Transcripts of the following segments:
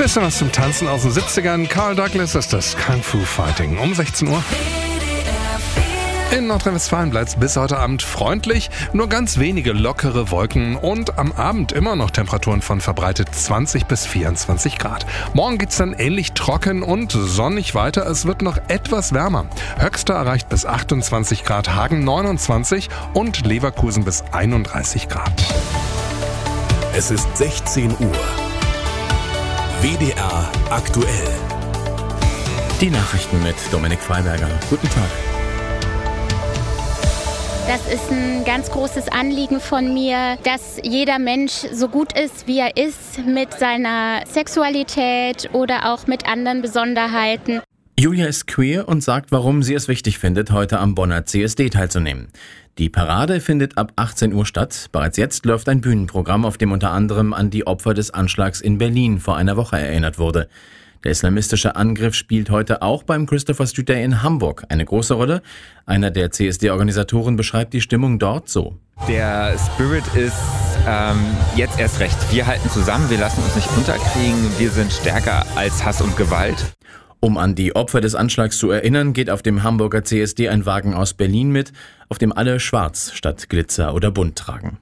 Bisschen was zum Tanzen aus den 70ern. Carl Douglas ist das Kung Fu Fighting um 16 Uhr. In Nordrhein-Westfalen bleibt es bis heute Abend freundlich, nur ganz wenige lockere Wolken und am Abend immer noch Temperaturen von verbreitet 20 bis 24 Grad. Morgen geht's dann ähnlich trocken und sonnig weiter, es wird noch etwas wärmer. Höchster erreicht bis 28 Grad, Hagen 29 und Leverkusen bis 31 Grad. Es ist 16 Uhr. WDR aktuell. Die Nachrichten mit Dominik Freiberger. Guten Tag. Das ist ein ganz großes Anliegen von mir, dass jeder Mensch so gut ist, wie er ist, mit seiner Sexualität oder auch mit anderen Besonderheiten. Julia ist queer und sagt, warum sie es wichtig findet, heute am Bonner CSD teilzunehmen. Die Parade findet ab 18 Uhr statt. Bereits jetzt läuft ein Bühnenprogramm, auf dem unter anderem an die Opfer des Anschlags in Berlin vor einer Woche erinnert wurde. Der islamistische Angriff spielt heute auch beim Christopher Street Day in Hamburg eine große Rolle. Einer der CSD-Organisatoren beschreibt die Stimmung dort so. Der Spirit ist jetzt erst recht. Wir halten zusammen, wir lassen uns nicht unterkriegen, wir sind stärker als Hass und Gewalt. Um an die Opfer des Anschlags zu erinnern, geht auf dem Hamburger CSD ein Wagen aus Berlin mit, auf dem alle schwarz statt Glitzer oder bunt tragen.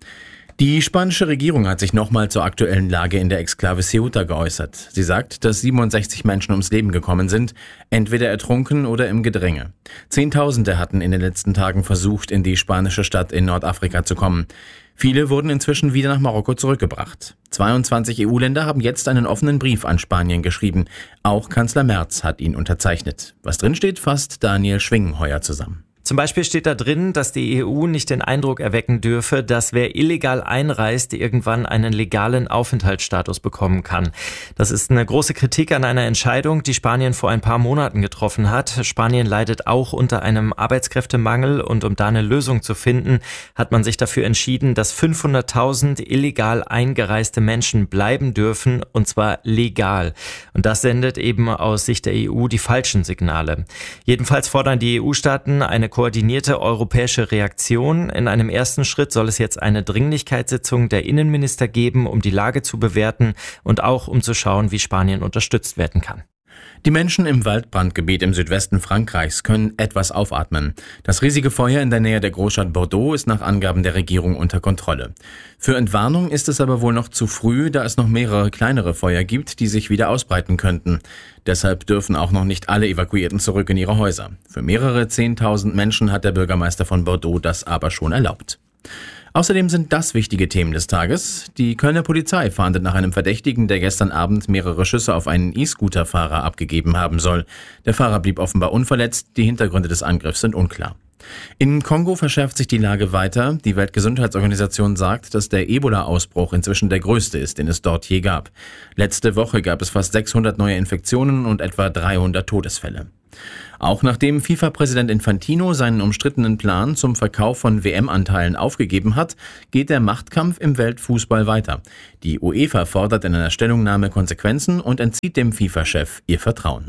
Die spanische Regierung hat sich nochmal zur aktuellen Lage in der Exklave Ceuta geäußert. Sie sagt, dass 67 Menschen ums Leben gekommen sind, entweder ertrunken oder im Gedränge. Zehntausende hatten in den letzten Tagen versucht, in die spanische Stadt in Nordafrika zu kommen. Viele wurden inzwischen wieder nach Marokko zurückgebracht. 22 EU-Länder haben jetzt einen offenen Brief an Spanien geschrieben. Auch Kanzler Merz hat ihn unterzeichnet. Was drinsteht, fasst Daniel Schwingenheuer zusammen. Zum Beispiel steht da drin, dass die EU nicht den Eindruck erwecken dürfe, dass wer illegal einreist, irgendwann einen legalen Aufenthaltsstatus bekommen kann. Das ist eine große Kritik an einer Entscheidung, die Spanien vor ein paar Monaten getroffen hat. Spanien leidet auch unter einem Arbeitskräftemangel und um da eine Lösung zu finden, hat man sich dafür entschieden, dass 500.000 illegal eingereiste Menschen bleiben dürfen, und zwar legal. Und das sendet eben aus Sicht der EU die falschen Signale. Jedenfalls fordern die EU-Staaten eine koordinierte europäische Reaktion. In einem ersten Schritt soll es jetzt eine Dringlichkeitssitzung der Innenminister geben, um die Lage zu bewerten und auch um zu schauen, wie Spanien unterstützt werden kann. Die Menschen im Waldbrandgebiet im Südwesten Frankreichs können etwas aufatmen. Das riesige Feuer in der Nähe der Großstadt Bordeaux ist nach Angaben der Regierung unter Kontrolle. Für Entwarnung ist es aber wohl noch zu früh, da es noch mehrere kleinere Feuer gibt, die sich wieder ausbreiten könnten. Deshalb dürfen auch noch nicht alle Evakuierten zurück in ihre Häuser. Für mehrere 10.000 Menschen hat der Bürgermeister von Bordeaux das aber schon erlaubt. Außerdem sind das wichtige Themen des Tages. Die Kölner Polizei fahndet nach einem Verdächtigen, der gestern Abend mehrere Schüsse auf einen E-Scooter-Fahrer abgegeben haben soll. Der Fahrer blieb offenbar unverletzt, die Hintergründe des Angriffs sind unklar. In Kongo verschärft sich die Lage weiter. Die Weltgesundheitsorganisation sagt, dass der Ebola-Ausbruch inzwischen der größte ist, den es dort je gab. Letzte Woche gab es fast 600 neue Infektionen und etwa 300 Todesfälle. Auch nachdem FIFA-Präsident Infantino seinen umstrittenen Plan zum Verkauf von WM-Anteilen aufgegeben hat, geht der Machtkampf im Weltfußball weiter. Die UEFA fordert in einer Stellungnahme Konsequenzen und entzieht dem FIFA-Chef ihr Vertrauen.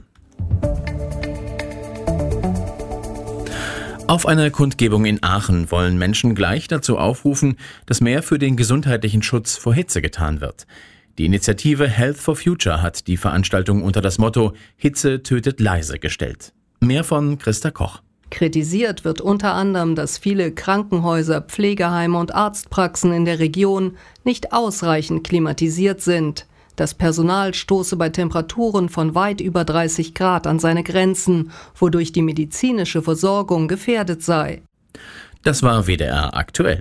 Auf einer Kundgebung in Aachen wollen Menschen gleich dazu aufrufen, dass mehr für den gesundheitlichen Schutz vor Hitze getan wird. Die Initiative Health for Future hat die Veranstaltung unter das Motto Hitze tötet leise gestellt. Mehr von Christa Koch. Kritisiert wird unter anderem, dass viele Krankenhäuser, Pflegeheime und Arztpraxen in der Region nicht ausreichend klimatisiert sind. Das Personal stoße bei Temperaturen von weit über 30 Grad an seine Grenzen, wodurch die medizinische Versorgung gefährdet sei. Das war WDR aktuell.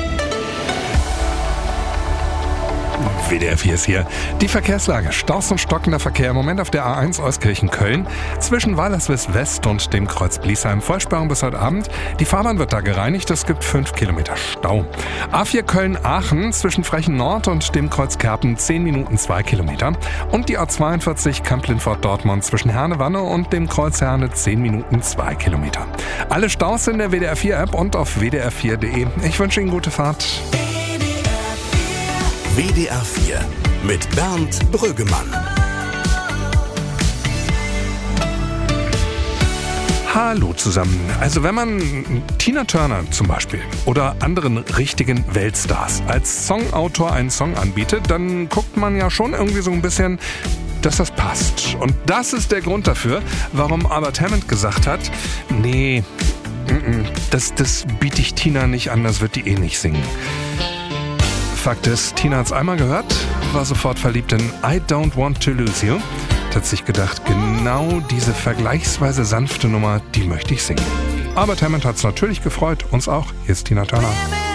WDR 4 ist hier. Die Verkehrslage. Staus und stockender Verkehr im Moment auf der A1 Euskirchen-Köln zwischen Weilerswist West und dem Kreuz Bliesheim. Vollsperrung bis heute Abend. Die Fahrbahn wird da gereinigt. Es gibt 5 Kilometer Stau. A4 Köln-Aachen zwischen Frechen Nord und dem Kreuz Kerpen 10 Minuten 2 Kilometer. Und die A42 Kamp-Lindfort-Dortmund zwischen Herne-Wanne und dem Kreuz Herne 10 Minuten 2 Kilometer. Alle Staus in der WDR 4 App und auf wdr4.de. Ich wünsche Ihnen gute Fahrt. WDR 4 mit Bernd Brögemann. Hallo zusammen. Also wenn man Tina Turner zum Beispiel oder anderen richtigen Weltstars als Songautor einen Song anbietet, dann guckt man ja schon irgendwie so ein bisschen, dass das passt. Und das ist der Grund dafür, warum Albert Hammond gesagt hat, nee, das biete ich Tina nicht an, das wird die eh nicht singen. Fakt ist, Tina hat's einmal gehört, war sofort verliebt in I Don't Want to Lose You. Hat sich gedacht, genau diese vergleichsweise sanfte Nummer, die möchte ich singen. Albert Hammond hat's natürlich gefreut, uns auch. Hier ist Tina Turner.